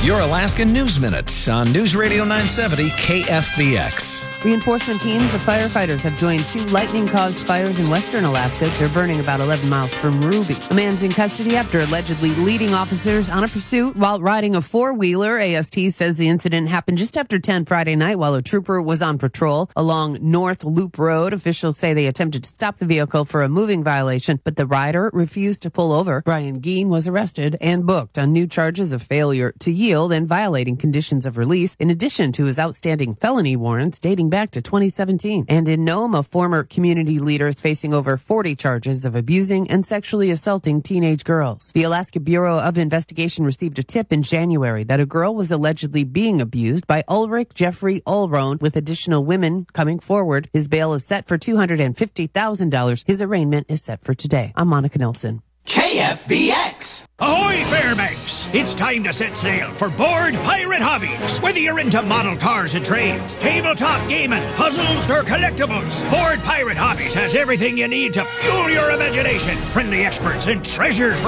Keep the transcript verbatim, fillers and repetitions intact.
Your Alaska News Minute on News Radio nine seventy K F B X. Reinforcement teams of firefighters have joined two lightning-caused fires in western Alaska. They're burning about eleven miles from Ruby. A man's in custody after allegedly leading officers on a pursuit while riding a four-wheeler. A S T says the incident happened just after ten Friday night while a trooper was on patrol along North Loop Road. Officials say they attempted to stop the vehicle for a moving violation, but the rider refused to pull over. Brian Geen was arrested and booked on new charges of failure to yield and violating conditions of release, in addition to his outstanding felony warrants dating back to twenty seventeen. And in Nome, a former community leader is facing over forty charges of abusing and sexually assaulting teenage girls. The Alaska Bureau of Investigation received a tip in January that a girl was allegedly being abused by Ulrich Jeffrey Ulrone, with additional women coming forward. His bail is set for two hundred fifty thousand dollars. His arraignment is set for today. I'm Monica Nelson. K F B X! Ahoy, Fairbanks! It's time to set sail for Board Pirate Hobbies. Whether you're into model cars and trains, tabletop gaming, puzzles, or collectibles, Board Pirate Hobbies has everything you need to fuel your imagination. Friendly experts and treasures for